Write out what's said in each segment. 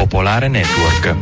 Popolare Network.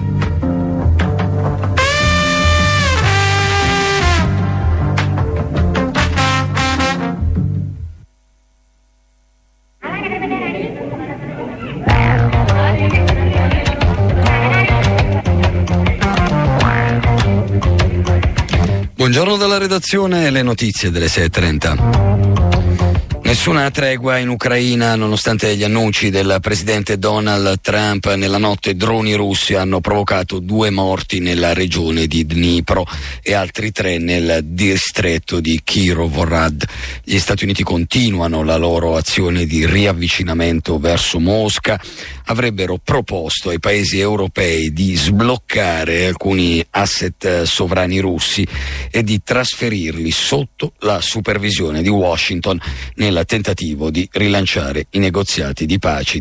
Buongiorno dalla redazione, le notizie delle 6:30. Nessuna tregua in Ucraina nonostante gli annunci del presidente Donald Trump. Nella notte droni russi hanno provocato 2 morti nella regione di Dnipro e altri 3 nel distretto di Kirovohrad. Gli Stati Uniti continuano la loro azione di riavvicinamento verso Mosca. Avrebbero proposto ai paesi europei di sbloccare alcuni asset sovrani russi e di trasferirli sotto la supervisione di Washington nel tentativo di rilanciare i negoziati di pace.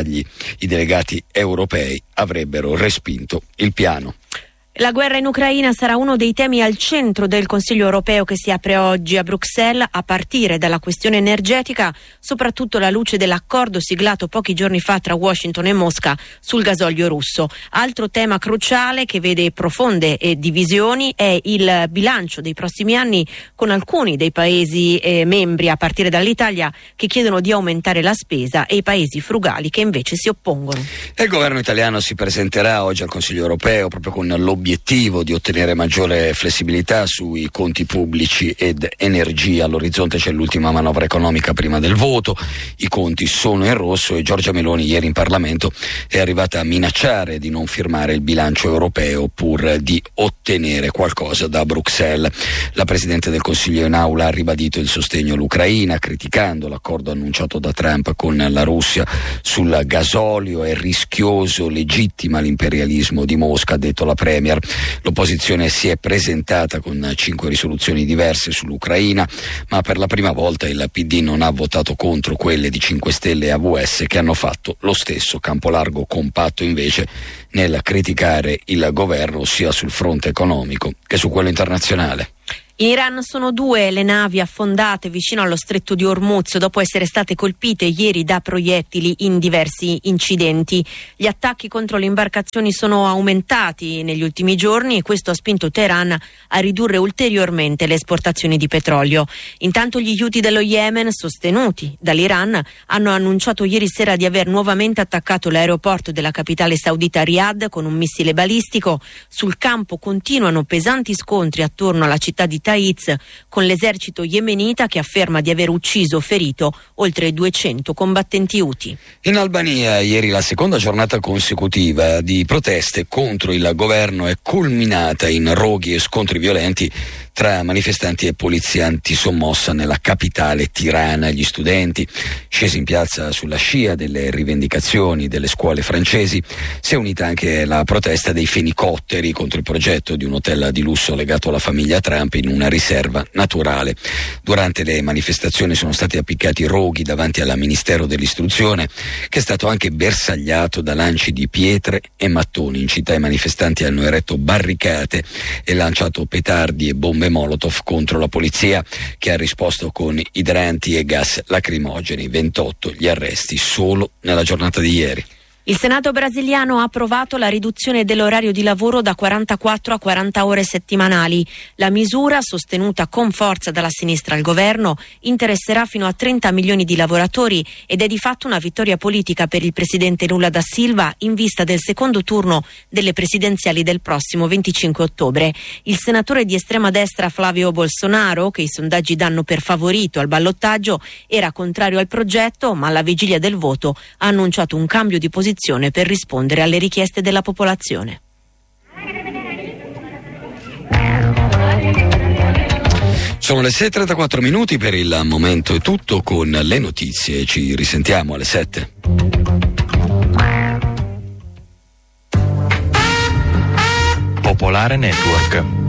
I delegati europei avrebbero respinto il piano. La guerra in Ucraina sarà uno dei temi al centro del Consiglio europeo che si apre oggi a Bruxelles, a partire dalla questione energetica, soprattutto alla luce dell'accordo siglato pochi giorni fa tra Washington e Mosca sul gasolio russo. Altro tema cruciale che vede profonde divisioni è il bilancio dei prossimi anni, con alcuni dei paesi membri, a partire dall'Italia, che chiedono di aumentare la spesa e i paesi frugali che invece si oppongono. Il governo italiano si presenterà oggi al Consiglio europeo proprio con l'obiettivo di ottenere maggiore flessibilità sui conti pubblici ed energia. All'orizzonte c'è l'ultima manovra economica prima del voto, i conti sono in rosso e Giorgia Meloni ieri in Parlamento è arrivata a minacciare di non firmare il bilancio europeo pur di ottenere qualcosa da Bruxelles. La Presidente del Consiglio in aula ha ribadito il sostegno all'Ucraina, criticando l'accordo annunciato da Trump con la Russia sul gasolio. È rischioso, legittima l'imperialismo di Mosca, ha detto la Premier. L'opposizione si è presentata con 5 risoluzioni diverse sull'Ucraina, ma per la prima volta il PD non ha votato contro quelle di 5 Stelle e AVS, che hanno fatto lo stesso. Campo largo compatto invece nel criticare il governo sia sul fronte economico che su quello internazionale. In Iran sono 2 le navi affondate vicino allo stretto di Hormuz dopo essere state colpite ieri da proiettili in diversi incidenti. Gli attacchi contro le imbarcazioni sono aumentati negli ultimi giorni e questo ha spinto Teheran a ridurre ulteriormente le esportazioni di petrolio. Intanto gli Houthi dello Yemen, sostenuti dall'Iran, hanno annunciato ieri sera di aver nuovamente attaccato l'aeroporto della capitale saudita Riyadh con un missile balistico. Sul campo continuano pesanti scontri attorno alla città di Taiz con l'esercito yemenita che afferma di aver ucciso o ferito oltre 200 combattenti Houthi. In Albania ieri la seconda giornata consecutiva di proteste contro il governo è culminata in roghi e scontri violenti tra manifestanti e polizia antisommossa nella capitale Tirana. Gli studenti, scesi in piazza sulla scia delle rivendicazioni delle scuole francesi, si è unita anche la protesta dei fenicotteri contro il progetto di un hotel di lusso legato alla famiglia Trump in una riserva naturale. Durante le manifestazioni sono stati appiccati roghi davanti al Ministero dell'Istruzione, che è stato anche bersagliato da lanci di pietre e mattoni. In città i manifestanti hanno eretto barricate e lanciato petardi e bombe Molotov contro la polizia, che ha risposto con idranti e gas lacrimogeni. 28 gli arresti solo nella giornata di ieri. Il Senato brasiliano ha approvato la riduzione dell'orario di lavoro da 44 a 40 ore settimanali. La misura, sostenuta con forza dalla sinistra al governo, interesserà fino a 30 milioni di lavoratori ed è di fatto una vittoria politica per il presidente Lula da Silva in vista del secondo turno delle presidenziali del prossimo 25 ottobre. Il senatore di estrema destra Flavio Bolsonaro, che i sondaggi danno per favorito al ballottaggio, era contrario al progetto, ma alla vigilia del voto ha annunciato un cambio di posizione per rispondere alle richieste della popolazione. Sono le 6:34 minuti, per il momento è tutto con le notizie, ci risentiamo alle 7. Popolare Network.